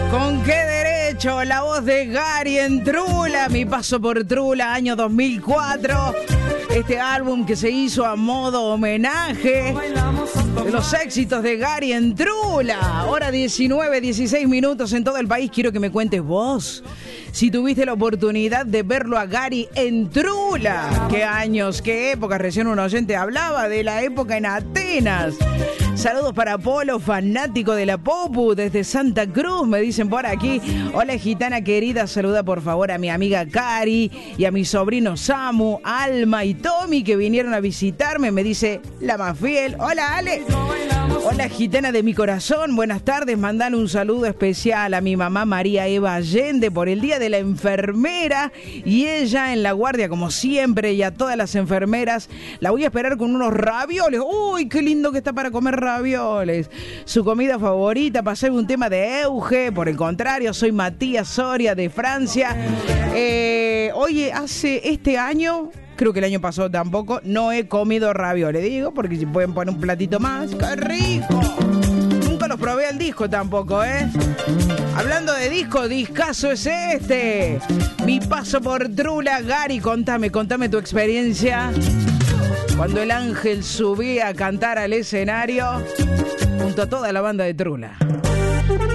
¿Con qué derecho? La voz de Gary en Trula, Mi paso por Trula, año 2004. Este álbum que se hizo a modo homenaje de los éxitos de Gary en Trula. Hora 19, 16 minutos en todo el país. Quiero que me cuentes vos si tuviste la oportunidad de verlo a Gary en Trula. ¿Qué años, qué épocas? Recién un oyente hablaba de la época en Atenas. Saludos para Polo, fanático de la Popu, desde Santa Cruz, me dicen por aquí. Hola, gitana querida, saluda por favor a mi amiga Cari y a mi sobrino Samu, Alma y Tommy, que vinieron a visitarme, me dice la más fiel. Hola, Ale. Hola, gitana de mi corazón, buenas tardes. Mandan un saludo especial a mi mamá María Eva Allende por el Día de la Enfermera y ella en la guardia como siempre, y a todas las enfermeras la voy a esperar con unos ravioles. Uy, qué lindo que está para comer ravioles. Su comida favorita, pasé un tema de Euge. Por el contrario, soy Matías Soria de Francia. Oye, hace este año, creo que el año pasado tampoco, no he comido ravioles, digo, porque si pueden poner un platito más. ¡Qué rico! Nunca los probé al disco tampoco, ¿eh? Hablando de disco, discazo es este. Mi paso por Trula. Gary, contame tu experiencia cuando el ángel subía a cantar al escenario junto a toda la banda de Trula.